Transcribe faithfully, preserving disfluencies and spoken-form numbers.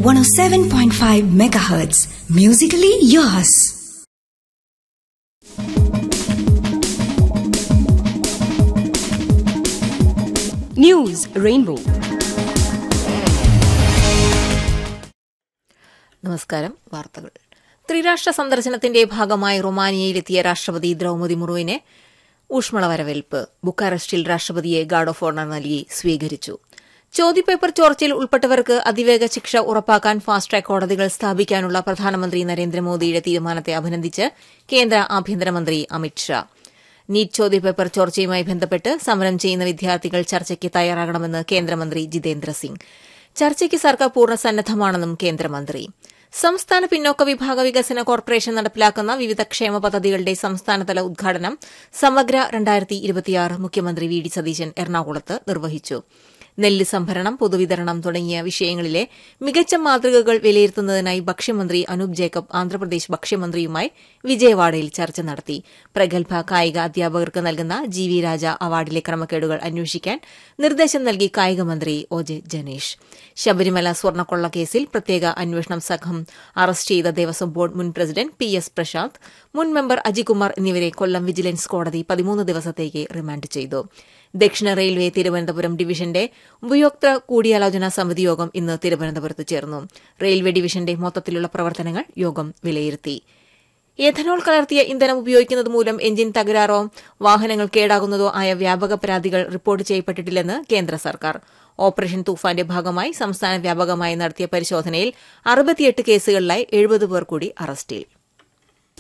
one oh seven point five megahertz. Musically yours. News Rainbow. നമസ്കാരം. വാർത്തകൾ. ത്രിരാഷ്ട്ര സന്ദർശനത്തിന്റെ ഭാഗമായി റൊമാനിയയിലെത്തിയ രാഷ്ട്രപതി ദ്രൌപദി മുർമുവിനെ ഊഷ്മള വരവേൽപ്പ്. ബുക്കാറസ്റ്റിൽ രാഷ്ട്രപതിയെ ഗാർഡ് ഓഫ് ഓണർ നൽകി സ്വീകരിച്ചു. ചോദ്യപേപ്പർ ചോർച്ചയിൽ ഉൾപ്പെട്ടവർക്ക് അതിവേഗ ശിക്ഷ ഉറപ്പാക്കാൻ ഫാസ്റ്റ് ട്രാക്ക് കോടതികൾ സ്ഥാപിക്കാനുള്ള പ്രധാനമന്ത്രി നരേന്ദ്രമോദിയുടെ തീരുമാനത്തെ അഭിനന്ദിച്ച് കേന്ദ്ര ആഭ്യന്തരമന്ത്രി അമിത്ഷാ. നീറ്റ് ചോദ്യപേപ്പർ ചോർച്ചയുമായി ബന്ധപ്പെട്ട് സമരം ചെയ്യുന്ന വിദ്യാർത്ഥികൾ ചർച്ചയ്ക്ക് തയ്യാറാകണമെന്ന് കേന്ദ്രമന്ത്രി ജിതേന്ദ്ര സിംഗ്. ചർച്ചയ്ക്ക് സർക്കാർ പൂർണ്ണ സന്നദ്ധമാണെന്നും കേന്ദ്രമന്ത്രി. സംസ്ഥാന പിന്നോക്ക വിഭാഗ വികസന കോർപ്പറേഷൻ നടപ്പിലാക്കുന്ന വിവിധ ക്ഷേമ പദ്ധതികളുടെ സംസ്ഥാനതല ഉദ്ഘാടനം സമഗ്ര രണ്ടായിരത്തി ഇരുപത്തിയാറ് മുഖ്യമന്ത്രി വി ഡി സതീശൻ എറണാകുളത്ത് നിർവഹിച്ചു. നെല്ല് സംഭരണം, പൊതുവിതരണം തുടങ്ങിയ വിഷയങ്ങളിലെ മികച്ച മാതൃകകൾ വിലയിരുത്തുന്നതിനായി ഭക്ഷ്യമന്ത്രി അനൂപ് ജേക്കബ് ആന്ധ്രാപ്രദേശ് ഭക്ഷ്യമന്ത്രിയുമായി വിജയവാഡയിൽ ചർച്ച നടത്തി. പ്രഗത്ഭ കായിക അധ്യാപകർക്ക് നൽകുന്ന ജി വി രാജ അവാർഡിലെ ക്രമക്കേടുകൾ അന്വേഷിക്കാൻ നിർദ്ദേശം നൽകി കായികമന്ത്രി ഒ ജെ ജനീഷ്. ശബരിമല സ്വർണ്ണക്കൊള്ള കേസിൽ പ്രത്യേക അന്വേഷണം സംഘം അറസ്റ്റ് ചെയ്ത ദേവസ്വം ബോർഡ് മുൻ പ്രസിഡന്റ് പി എസ് പ്രശാന്ത്, മുൻ മെമ്പർ അജികുമാർ എന്നിവരെ കൊല്ലം വിജിലൻസ് കോടതി പതിമൂന്ന് ദിവസത്തേക്ക് റിമാൻഡ് ചെയ്തു. ദക്ഷിണ റെയിൽവേ തിരുവനന്തപുരം ഡിവിഷന്റെ ഉപയോക്തൃ കൂടിയാലോചനാ സമിതി യോഗം ഇന്ന് തിരുവനന്തപുരത്ത് ചേർന്നു. റെയിൽവേ ഡിവിഷന്റെ മൊത്തത്തിലുള്ള പ്രവർത്തനങ്ങൾ യോഗം വിലയിരുത്തി. എഥനോൾ കലർത്തിയ ഇന്ധനം ഉപയോഗിക്കുന്നത് മൂലം എഞ്ചിൻ തകരാറോ വാഹനങ്ങൾ കേടാകുന്നതോ ആയ വ്യാപക പരാതികൾ റിപ്പോർട്ട് ചെയ്യപ്പെട്ടിട്ടില്ലെന്ന് കേന്ദ്ര സർക്കാർ. ഓപ്പറേഷൻ തൂഫാന്റെ ഭാഗമായി സംസ്ഥാന വ്യാപകമായി നടത്തിയ പരിശോധനയിൽ അറുപത്തിയെട്ട് കേസുകളിലായി എഴുപത് പേർ കൂടി അറസ്റ്റിൽ.